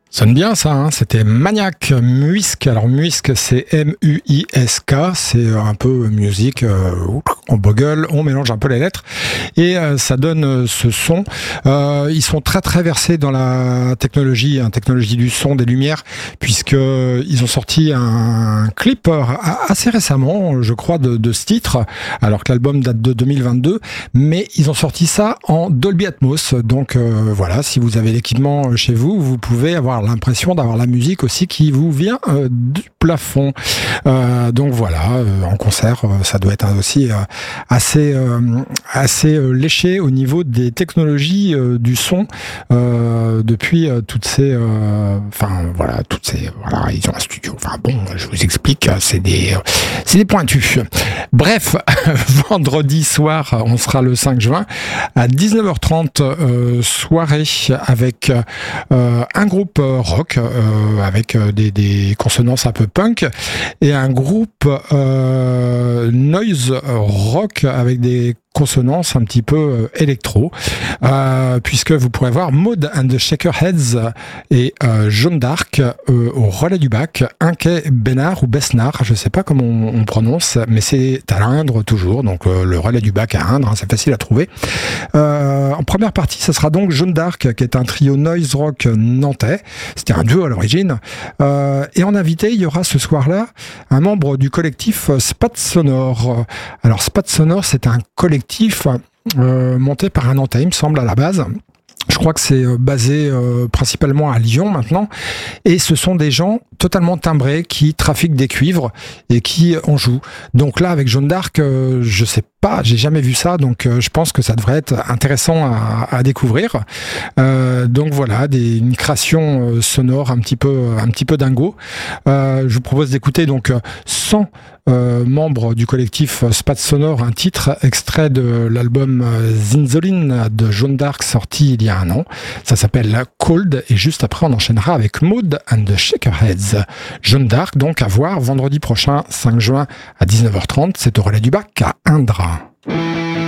Sonne bien ça, hein, c'était Maniac Muisk. Alors Muisk c'est M-U-I-S-K, c'est un peu musique, on bogle, on mélange un peu les lettres et ça donne ce son. Ils sont très très versés dans la technologie du son, des lumières, puisque ils ont sorti un clip assez récemment, je crois, de ce titre, alors que l'album date de 2022, mais ils ont sorti ça en Dolby Atmos. Donc voilà, si vous avez l'équipement chez vous, vous pouvez avoir l'impression d'avoir la musique aussi qui vous vient du plafond. Donc voilà, en concert, ça doit être aussi assez léché au niveau des technologies du son depuis toutes ces ils ont un studio. Enfin bon, je vous explique, c'est des pointus. Bref, vendredi soir, on sera le 5 juin à 19h30, soirée avec un groupe rock avec des consonances un peu punk et un groupe noise rock avec des consonances un petit peu électro, puisque vous pourrez voir Maud and the Shakerheads et Jeanne d'Arc au relais du bac, un quai Bénard ou Besnard, je sais pas comment on prononce, mais c'est à Indre toujours, donc le relais du bac à Indre, hein, c'est facile à trouver. En première partie, ça sera donc Jeanne d'Arc, qui est un trio noise rock nantais, c'était un duo à l'origine, et en invité, il y aura ce soir-là un membre du collectif Spat Sonore. Alors Spat Sonore, c'est un collectif monté par un Nantais, il me semble, à la base. Je crois que c'est basé principalement à Lyon maintenant, et ce sont des gens totalement timbrés qui trafiquent des cuivres et qui en jouent. Donc là, avec Jeanne d'Arc, je sais pas, j'ai jamais vu ça, donc je pense que ça devrait être intéressant à découvrir. Donc voilà, une création sonore un petit peu dingo. Je vous propose d'écouter donc sans membre du collectif Spat Sonore, un titre extrait de l'album Zinzolin de Jeanne d'Arc sorti il y a un an. Ça s'appelle Cold, et juste après on enchaînera avec Maud and the Shakerheads. Jeanne d'Arc donc à voir vendredi prochain 5 juin à 19h30, c'est au relais du bac à Indre.